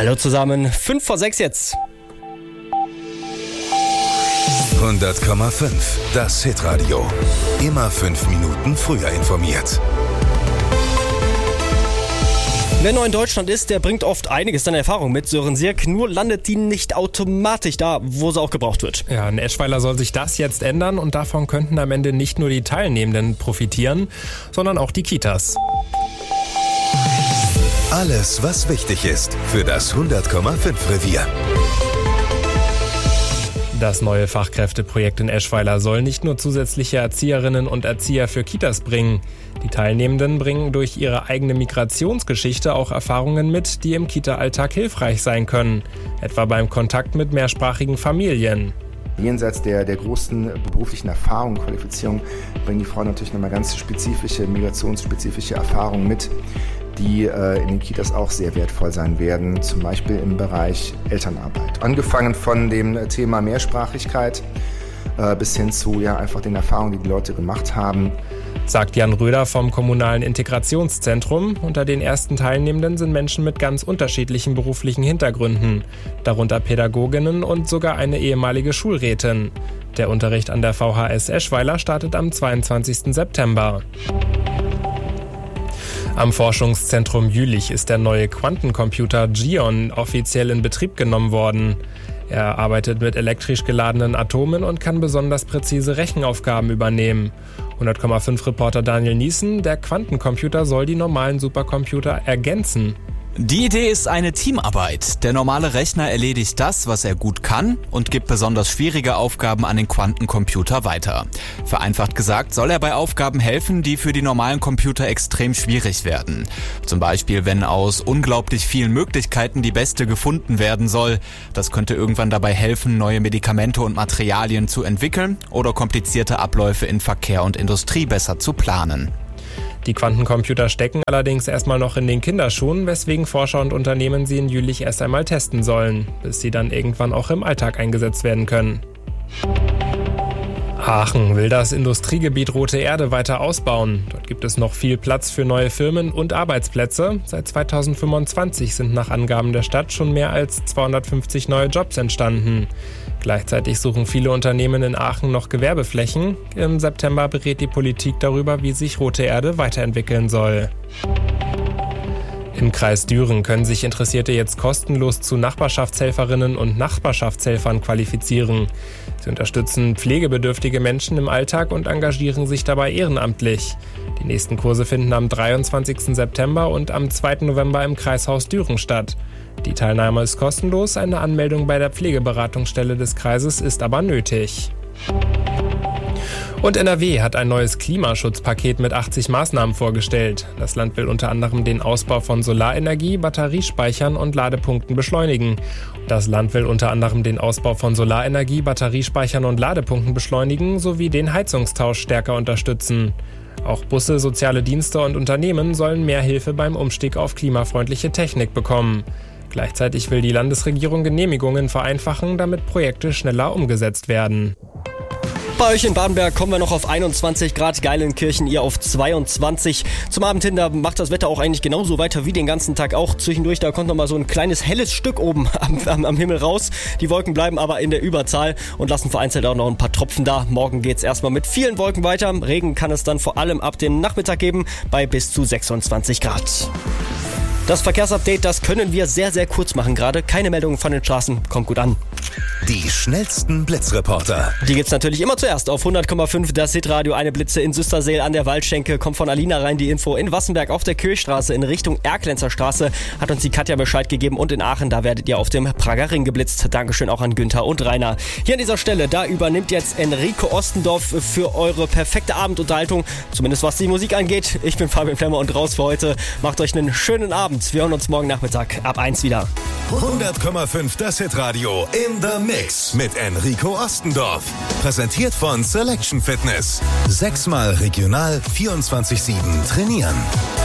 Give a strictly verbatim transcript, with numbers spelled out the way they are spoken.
Hallo zusammen, fünf vor sechs jetzt. hundert Komma fünf, das Hitradio. Immer fünf Minuten früher informiert. Wer neu in Deutschland ist, der bringt oft einiges an Erfahrung mit. Sören Sirk, nur landet die nicht automatisch da, wo sie auch gebraucht wird. Ja, in Eschweiler soll sich das jetzt ändern und davon könnten am Ende nicht nur die Teilnehmenden profitieren, sondern auch die Kitas. Alles, was wichtig ist für das hundert Komma fünf Revier. Das neue Fachkräfteprojekt in Eschweiler soll nicht nur zusätzliche Erzieherinnen und Erzieher für Kitas bringen. Die Teilnehmenden bringen durch ihre eigene Migrationsgeschichte auch Erfahrungen mit, die im Kita-Alltag hilfreich sein können. Etwa beim Kontakt mit mehrsprachigen Familien. Jenseits der, der großen beruflichen Erfahrung, Qualifizierung, bringen die Frauen natürlich nochmal ganz spezifische, migrationsspezifische Erfahrungen mit, die äh, in den Kitas auch sehr wertvoll sein werden, zum Beispiel im Bereich Elternarbeit. Angefangen von dem Thema Mehrsprachigkeit äh, bis hin zu ja, einfach den Erfahrungen, die die Leute gemacht haben. Sagt Jan Röder vom Kommunalen Integrationszentrum. Unter den ersten Teilnehmenden sind Menschen mit ganz unterschiedlichen beruflichen Hintergründen, darunter Pädagoginnen und sogar eine ehemalige Schulrätin. Der Unterricht an der V H S Eschweiler startet am zweiundzwanzigsten September. Am Forschungszentrum Jülich ist der neue Quantencomputer Gion offiziell in Betrieb genommen worden. Er arbeitet mit elektrisch geladenen Atomen und kann besonders präzise Rechenaufgaben übernehmen. hundert Komma fünf Reporter Daniel Niesen, der Quantencomputer soll die normalen Supercomputer ergänzen. Die Idee ist eine Teamarbeit. Der normale Rechner erledigt das, was er gut kann und gibt besonders schwierige Aufgaben an den Quantencomputer weiter. Vereinfacht gesagt soll er bei Aufgaben helfen, die für die normalen Computer extrem schwierig werden. Zum Beispiel, wenn aus unglaublich vielen Möglichkeiten die beste gefunden werden soll. Das könnte irgendwann dabei helfen, neue Medikamente und Materialien zu entwickeln oder komplizierte Abläufe in Verkehr und Industrie besser zu planen. Die Quantencomputer stecken allerdings erstmal noch in den Kinderschuhen, weswegen Forscher und Unternehmen sie in Jülich erst einmal testen sollen, bis sie dann irgendwann auch im Alltag eingesetzt werden können. Aachen will das Industriegebiet Rote Erde weiter ausbauen. Dort gibt es noch viel Platz für neue Firmen und Arbeitsplätze. Seit zweitausendfünfundzwanzig sind nach Angaben der Stadt schon mehr als zweihundertfünfzig neue Jobs entstanden. Gleichzeitig suchen viele Unternehmen in Aachen noch Gewerbeflächen. Im September berät die Politik darüber, wie sich Rote Erde weiterentwickeln soll. Im Kreis Düren können sich Interessierte jetzt kostenlos zu Nachbarschaftshelferinnen und Nachbarschaftshelfern qualifizieren. Sie unterstützen pflegebedürftige Menschen im Alltag und engagieren sich dabei ehrenamtlich. Die nächsten Kurse finden am dreiundzwanzigsten September und am zweiten November im Kreishaus Düren statt. Die Teilnahme ist kostenlos, eine Anmeldung bei der Pflegeberatungsstelle des Kreises ist aber nötig. Und N R W hat ein neues Klimaschutzpaket mit achtzig Maßnahmen vorgestellt. Das Land will unter anderem den Ausbau von Solarenergie, Batteriespeichern und Ladepunkten beschleunigen. Das Land will unter anderem den Ausbau von Solarenergie, Batteriespeichern und Ladepunkten beschleunigen sowie den Heizungstausch stärker unterstützen. Auch Busse, soziale Dienste und Unternehmen sollen mehr Hilfe beim Umstieg auf klimafreundliche Technik bekommen. Gleichzeitig will die Landesregierung Genehmigungen vereinfachen, damit Projekte schneller umgesetzt werden. Bei euch in Badenberg kommen wir noch auf einundzwanzig Grad, Geilenkirchen ihr auf zweiundzwanzig. Zum Abend hin, da macht das Wetter auch eigentlich genauso weiter wie den ganzen Tag auch. Zwischendurch, da kommt noch mal so ein kleines helles Stück oben am, am, am Himmel raus. Die Wolken bleiben aber in der Überzahl und lassen vereinzelt auch noch ein paar Tropfen da. Morgen geht's erstmal mit vielen Wolken weiter. Regen kann es dann vor allem ab dem Nachmittag geben bei bis zu sechsundzwanzig Grad. Das Verkehrsupdate, das können wir sehr, sehr kurz machen gerade. Keine Meldungen von den Straßen, kommt gut an. Die schnellsten Blitzreporter. Die gibt's natürlich immer zuerst auf hundert Komma fünf, das Hitradio. Eine Blitze in Süsterseel an der Waldschenke. Kommt von Alina rein die Info. In Wassenberg auf der Kirchstraße in Richtung Erklenzer Straße hat uns die Katja Bescheid gegeben. Und in Aachen, da werdet ihr auf dem Prager Ring geblitzt. Dankeschön auch an Günther und Rainer. Hier an dieser Stelle, da übernimmt jetzt Enrico Ostendorf für eure perfekte Abendunterhaltung. Zumindest was die Musik angeht. Ich bin Fabian Flemmer und raus für heute. Macht euch einen schönen Abend. Wir hören uns morgen Nachmittag ab eins wieder. hundert Komma fünf, das Hitradio in the Mix mit Enrico Ostendorf. Präsentiert von Selection Fitness. Sechsmal regional vierundzwanzig sieben trainieren.